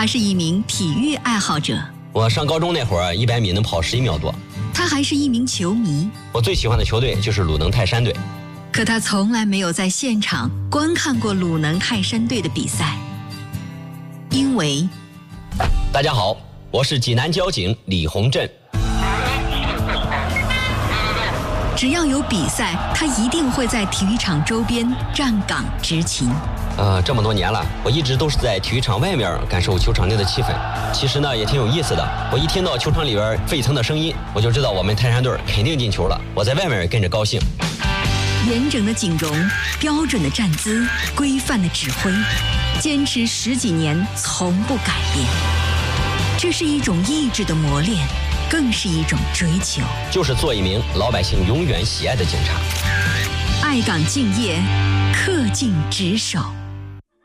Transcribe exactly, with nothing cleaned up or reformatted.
他是一名体育爱好者。 我上高中那会儿，一百米能跑十一秒多。 他还是一名球迷。 我最喜欢的球队就是鲁能泰山队。 可他从来没有在现场观看过鲁能泰山队的比赛，因为…… 大家好，我是济南交警李洪振。 只要有比赛，他一定会在体育场周边站岗执勤。 呃，这么多年了，我一直都是在体育场外面感受球场内的气氛。其实呢，也挺有意思的。我一听到球场里边沸腾的声音，我就知道我们泰山队肯定进球了。我在外面跟着高兴。 严整的景容，标准的站姿，规范的指挥，坚持十几年从不改变。这是一种意志的磨练，更是一种追求。 就是做一名老百姓永远喜爱的警察。 爱岗敬业，恪尽职守。